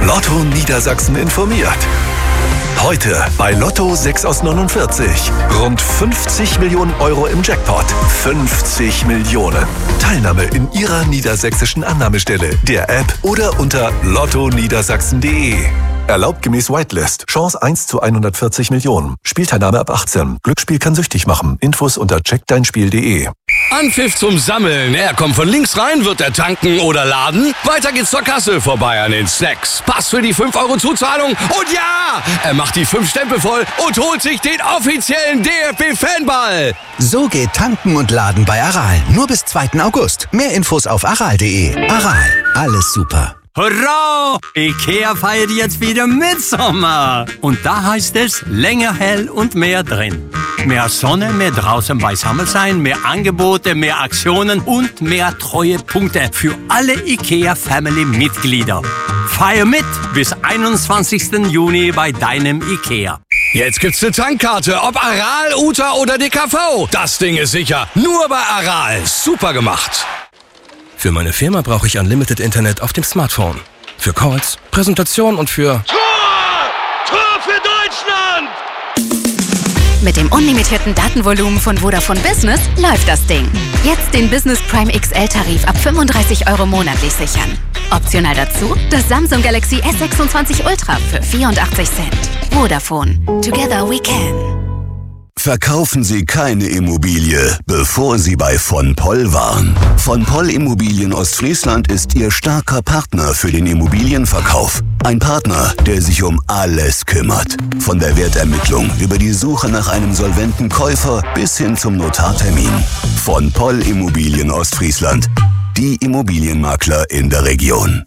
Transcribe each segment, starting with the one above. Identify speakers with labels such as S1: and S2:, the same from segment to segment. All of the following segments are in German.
S1: Lotto Niedersachsen informiert. Heute bei Lotto 6 aus 49. Rund 50 Millionen Euro im Jackpot. 50 Millionen. Teilnahme in Ihrer niedersächsischen Annahmestelle, der App oder unter lottoniedersachsen.de. Erlaubt gemäß Whitelist. Chance 1 zu 140 Millionen. Spielteilnahme ab 18. Glücksspiel kann süchtig machen. Infos unter checkdeinspiel.de.
S2: Anpfiff zum Sammeln. Er kommt von links rein, wird er tanken oder laden. Weiter geht's zur Kasse, vorbei an den Snacks. Pass für die 5 Euro Zuzahlung. Und ja, er macht die 5 Stempel voll und holt sich den offiziellen DFB-Fanball.
S3: So geht Tanken und Laden bei Aral. Nur bis 2. August. Mehr Infos auf aral.de. Aral. Alles super.
S4: Hurra! IKEA feiert jetzt wieder Mitsommer. Und da heißt es länger hell und mehr drin. Mehr Sonne, mehr draußen beisammen sein, mehr Angebote, mehr Aktionen und mehr Treuepunkte für alle IKEA-Family-Mitglieder. Feier mit bis 21. Juni bei deinem IKEA.
S2: Jetzt gibt's eine Tankkarte, ob Aral, Uta oder DKV. Das Ding ist sicher. Nur bei Aral. Super gemacht. Für meine Firma brauche ich Unlimited Internet auf dem Smartphone. Für Calls, Präsentation und für...
S5: Tor für Deutschland!
S6: Mit dem unlimitierten Datenvolumen von Vodafone Business läuft das Ding. Jetzt den Business Prime XL-Tarif ab 35 € monatlich sichern. Optional dazu das Samsung Galaxy S26 Ultra für 84 Cent. Vodafone. Together we can.
S7: Verkaufen Sie keine Immobilie, bevor Sie bei von Poll waren. Von Poll Immobilien Ostfriesland ist Ihr starker Partner für den Immobilienverkauf. Ein Partner, der sich um alles kümmert. Von der Wertermittlung über die Suche nach einem solventen Käufer bis hin zum Notartermin. Von Poll Immobilien Ostfriesland. Die Immobilienmakler in der Region.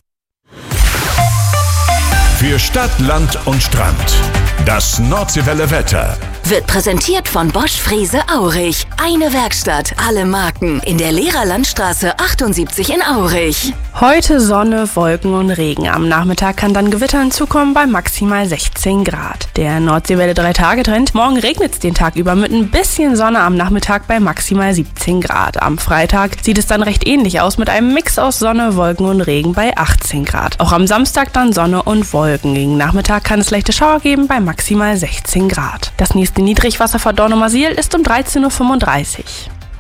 S8: Für Stadt, Land und Strand. Das Nordseewelle Wetter.
S6: Wird präsentiert von Bosch Frese Aurich. Eine Werkstatt, alle Marken. In der Lehrerlandstraße 78 in Aurich.
S9: Heute Sonne, Wolken und Regen. Am Nachmittag kann dann Gewitter hinzukommen bei maximal 16 Grad. Der Nordseewelle 3-Tage-Trend. Morgen regnet es den Tag über mit ein bisschen Sonne am Nachmittag bei maximal 17 Grad. Am Freitag sieht es dann recht ähnlich aus mit einem Mix aus Sonne, Wolken und Regen bei 18 Grad. Auch am Samstag dann Sonne und Wolken. Gegen Nachmittag kann es leichte Schauer geben bei maximal 16 Grad. Das nächste Niedrigwasser vor Dornumersiel ist um 13:35 Uhr.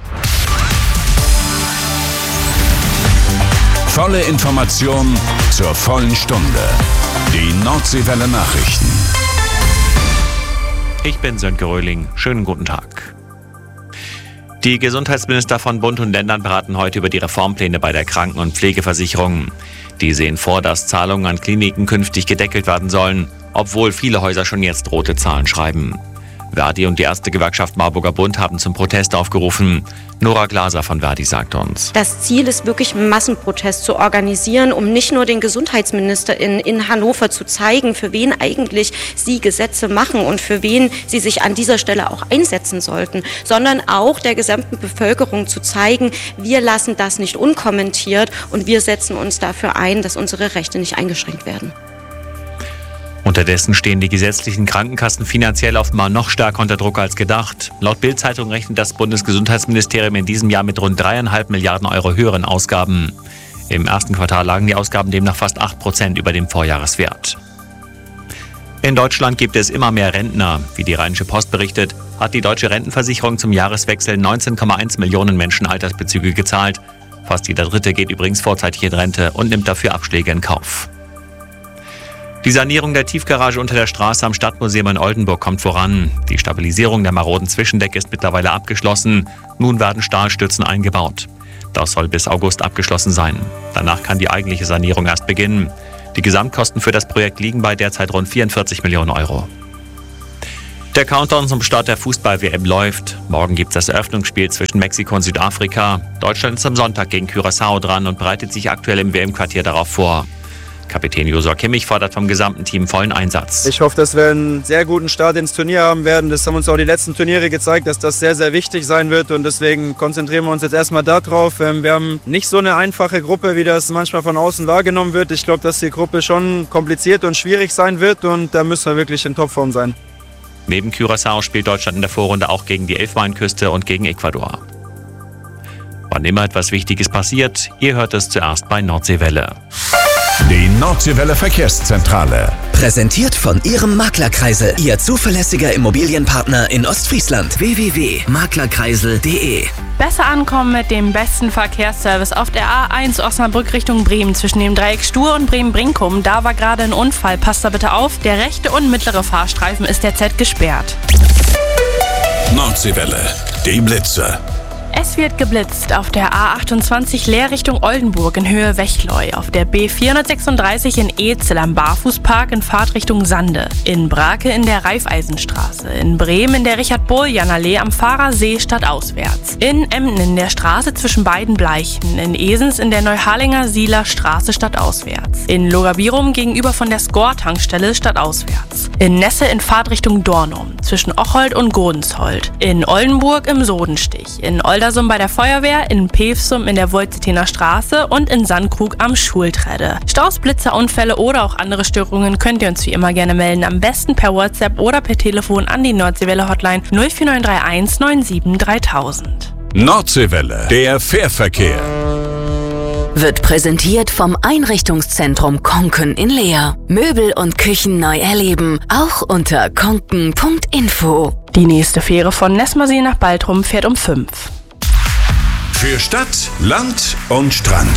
S8: Volle Information zur vollen Stunde. Die Nordseewelle Nachrichten.
S10: Ich bin Sönke Röhling. Schönen guten Tag. Die Gesundheitsminister von Bund und Ländern beraten heute über die Reformpläne bei der Kranken- und Pflegeversicherung. Die sehen vor, dass Zahlungen an Kliniken künftig gedeckelt werden sollen, obwohl viele Häuser schon jetzt rote Zahlen schreiben. Verdi und die Ärztegewerkschaft Marburger Bund haben zum Protest aufgerufen. Nora Glaser von Verdi sagt uns:
S11: Das Ziel ist wirklich, einen Massenprotest zu organisieren, um nicht nur den GesundheitsministerInnen in Hannover zu zeigen, für wen eigentlich sie Gesetze machen und für wen sie sich an dieser Stelle auch einsetzen sollten, sondern auch der gesamten Bevölkerung zu zeigen, wir lassen das nicht unkommentiert und wir setzen uns dafür ein, dass unsere Rechte nicht eingeschränkt werden.
S10: Unterdessen stehen die gesetzlichen Krankenkassen finanziell offenbar noch stärker unter Druck als gedacht. Laut Bild-Zeitung rechnet das Bundesgesundheitsministerium in diesem Jahr mit rund 3,5 Milliarden € höheren Ausgaben. Im ersten Quartal lagen die Ausgaben demnach fast 8% über dem Vorjahreswert. In Deutschland gibt es immer mehr Rentner. Wie die Rheinische Post berichtet, hat die Deutsche Rentenversicherung zum Jahreswechsel 19,1 Millionen Menschen Altersbezüge gezahlt. Fast jeder Dritte geht übrigens vorzeitig in Rente und nimmt dafür Abschläge in Kauf. Die Sanierung der Tiefgarage unter der Straße am Stadtmuseum in Oldenburg kommt voran. Die Stabilisierung der maroden Zwischendecke ist mittlerweile abgeschlossen. Nun werden Stahlstützen eingebaut. Das soll bis August abgeschlossen sein. Danach kann die eigentliche Sanierung erst beginnen. Die Gesamtkosten für das Projekt liegen bei derzeit rund 44 Millionen €. Der Countdown zum Start der Fußball-WM läuft. Morgen gibt es das Eröffnungsspiel zwischen Mexiko und Südafrika. Deutschland ist am Sonntag gegen Curaçao dran und bereitet sich aktuell im WM-Quartier darauf vor. Kapitän Joshua Kimmich fordert vom gesamten Team vollen Einsatz.
S12: Ich hoffe, dass wir einen sehr guten Start ins Turnier haben werden. Das haben uns auch die letzten Turniere gezeigt, dass das sehr, sehr wichtig sein wird. Und deswegen konzentrieren wir uns jetzt erstmal darauf. Wir haben nicht so eine einfache Gruppe, wie das manchmal von außen wahrgenommen wird. Ich glaube, dass die Gruppe schon kompliziert und schwierig sein wird. Und da müssen wir wirklich in Topform sein.
S10: Neben Curaçao spielt Deutschland in der Vorrunde auch gegen die Elfenbeinküste und gegen Ecuador. Wann immer etwas Wichtiges passiert, ihr hört es zuerst bei Nordseewelle.
S8: Die Nordseewelle Verkehrszentrale.
S3: Präsentiert von Ihrem Maklerkreisel, Ihr zuverlässiger Immobilienpartner in Ostfriesland. www.maklerkreisel.de.
S9: Besser ankommen mit dem besten Verkehrsservice auf der A1 Osnabrück Richtung Bremen zwischen dem Dreieck Stur und Bremen-Brinkum. Da war gerade ein Unfall. Passt da bitte auf. Der rechte und mittlere Fahrstreifen ist derzeit gesperrt.
S8: Nordseewelle. Die Blitze.
S9: Es wird geblitzt auf der A28 Leer Richtung Oldenburg in Höhe Wechleu, auf der B436 in Ezel am Barfußpark in Fahrtrichtung Sande, in Brake in der Raiffeisenstraße, in Bremen in der Richard-Bohljan-Allee am Fahrersee stadtauswärts, in Emden in der Straße zwischen beiden Bleichen, in Esens in der Neuharlinger Sieler Straße stadtauswärts, in Logabirum gegenüber von der Skor-Tankstelle stadtauswärts, in Nesse in Fahrtrichtung Dornum, zwischen Ochold und Godensholt, in Oldenburg im Sodenstich, in Oldersum bei der Feuerwehr, in Pevsum in der Wolzetener Straße und in Sandkrug am Schultrede. Staus, Blitzer, Unfälle oder auch andere Störungen könnt ihr uns wie immer gerne melden. Am besten per WhatsApp oder per Telefon an die Nordseewelle Hotline 04931 97 3000.
S8: Nordseewelle. Der Fährverkehr.
S6: Wird präsentiert vom Einrichtungszentrum Konken in Leer. Möbel und Küchen neu erleben, auch unter konken.info.
S9: Die nächste Fähre von Nessmersee nach Baltrum fährt um 5.
S8: Für Stadt, Land und Strand.